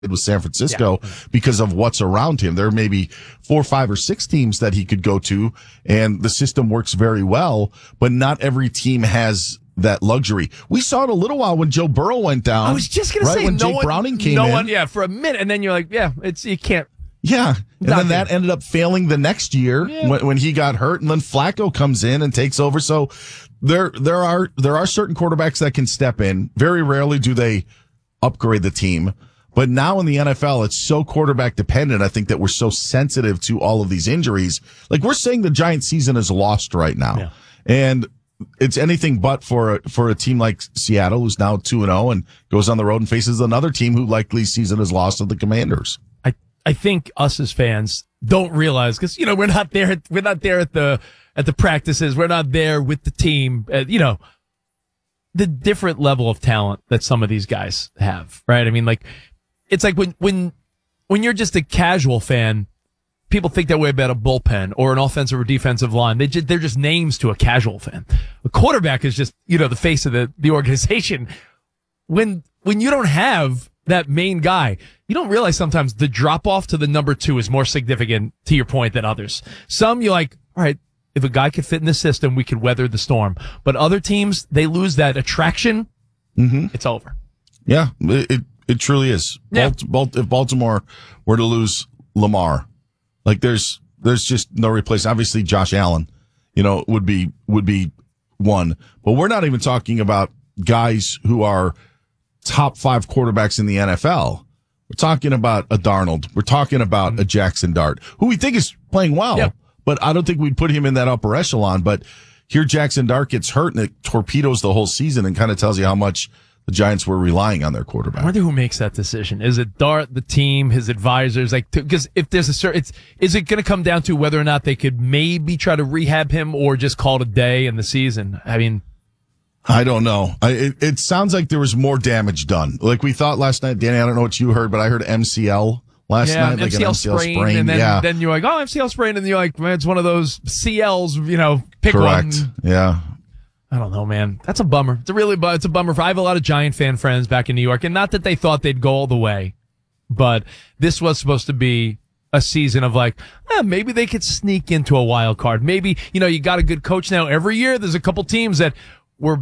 with San Francisco because of what's around him. There may be 4, 5, or 6 teams that he could go to, and the system works very well, but not every team has that luxury. We saw it a little while when Joe Burrow went down. I was just going to say, when Jake Browning came in. For a minute, and then you're like, you can't. Yeah, and then that ended up failing the next year when he got hurt, and then Flacco comes in and takes over. So there are certain quarterbacks that can step in. Very rarely do they upgrade the team. But now in the NFL, it's so quarterback dependent. I think that we're so sensitive to all of these injuries. Like, we're saying the Giants season is lost right now. Yeah. And it's anything but for a team like Seattle, who's now 2-0 and goes on the road and faces another team who likely season is lost to the Commanders. I think us as fans don't realize, because, we're not there at the practices. We're not there with the team. The different level of talent that some of these guys have, right? I mean, like, it's like when you're just a casual fan, people think that way about a bullpen or an offensive or defensive line. They're just names to a casual fan. A quarterback is just, the face of the organization. When you don't have that main guy, you don't realize sometimes the drop off to the number 2 is more significant, to your point, than others. Some you're like, all right, if a guy could fit in the system, we could weather the storm. But other teams, they lose that attraction. Mm-hmm. It's over. Yeah, it truly is. Yeah. If Baltimore were to lose Lamar, like there's just no replacement. Obviously, Josh Allen, would be one, but we're not even talking about guys who are top 5 quarterbacks in the NFL. We're talking about a Darnold. We're talking about a Jackson Dart, who we think is playing well. Yep. But I don't think we'd put him in that upper echelon. But here Jackson Dart gets hurt, and it torpedoes the whole season and kind of tells you how much the Giants were relying on their quarterback. I wonder who makes that decision. Is it Dart, the team, his advisors? Because if there's is it going to come down to whether or not they could maybe try to rehab him or just call it a day in the season? I mean, I don't know. It sounds like there was more damage done. Like we thought last night, Danny, I don't know what you heard, but I heard MCL last night, like an MCL sprain. And then you're like, MCL sprain, and you're like, man, it's one of those CLs, pick Correct. one. Yeah. I don't know, man. That's a bummer. It's a bummer. I have a lot of Giant fan friends back in New York, and not that they thought they'd go all the way, but this was supposed to be a season of maybe they could sneak into a wild card. Maybe, you got a good coach now. Every year there's a couple teams that were,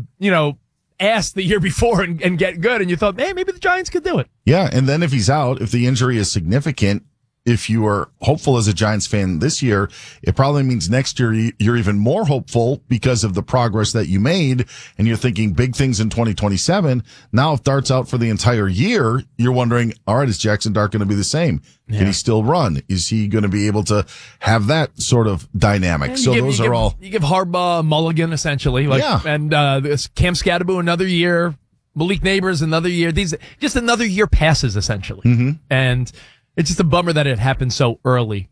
asked the year before and get good, and you thought, hey, maybe the Giants could do it. Yeah, and then if he's out, if the injury is significant, if you are hopeful as a Giants fan this year, it probably means next year you're even more hopeful because of the progress that you made, and you're thinking big things in 2027. Now, if Dart's out for the entire year, you're wondering, all right, is Jackson Dart going to be the same? Yeah. Can he still run? Is he going to be able to have that sort of dynamic? So you give Harbaugh a mulligan, essentially. And Cam Scatterbo another year, Malik Neighbors another year. These just another year passes, essentially. Mm-hmm. And it's just a bummer that it happened so early.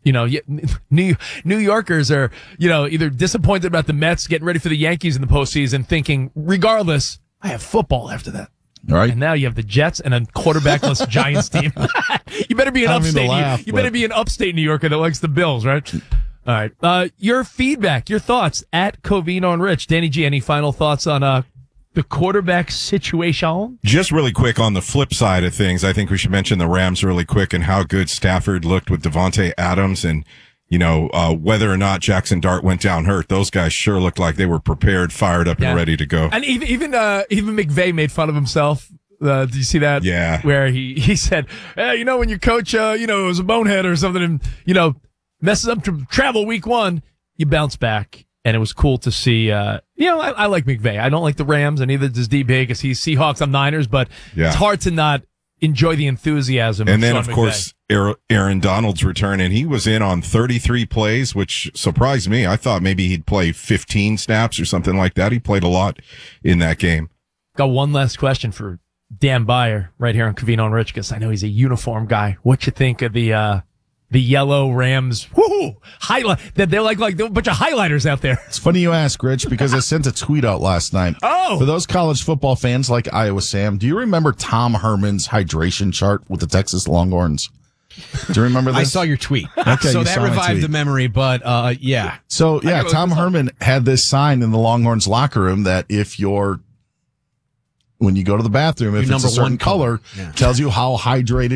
New Yorkers are, either disappointed about the Mets getting ready for the Yankees in the postseason, thinking, regardless, I have football after that. All right. And now you have the Jets and a quarterbackless Giants team. You better be an upstate New Yorker that likes the Bills, right? All right. Your feedback, your thoughts at Covino and Rich. Danny G, any final thoughts on the quarterback situation? Just really quick on the flip side of things, I think we should mention the Rams really quick and how good Stafford looked with Devontae Adams, and whether or not Jackson Dart went down hurt, those guys sure looked like they were prered, fired up, and ready to go. And even McVay made fun of himself. Did you see that? Yeah. Where he said, when your coach, is a bonehead or something, and messes up to travel week 1, you bounce back. And it was cool to see, I like McVay. I don't like the Rams, and neither does D-Big, because he's Seahawks, I'm Niners, but it's hard to not enjoy the enthusiasm. And then, of course, Aaron Donald's return, and he was in on 33 plays, which surprised me. I thought maybe he'd play 15 snaps or something like that. He played a lot in that game. Got one last question for Dan Beyer right here on Covino and Rich, because I know he's a uniform guy. What you think of the yellow Rams, highlight that they're like a bunch of highlighters out there. It's funny you ask, Rich, because I sent a tweet out last night. Oh, for those college football fans like Iowa Sam, do you remember Tom Herman's hydration chart with the Texas Longhorns? Do you remember this? I saw your tweet. Okay, so that revived the memory, but yeah. So yeah, Tom Herman had this sign in the Longhorns locker room that if your when you go to the bathroom, if it's a certain color, tells you how hydrated